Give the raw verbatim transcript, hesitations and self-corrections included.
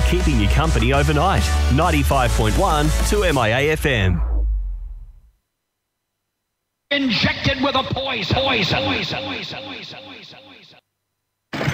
keeping you company overnight. ninety-five point one to M I A F M. Injected with a poison. poison. poison. poison. poison. poison.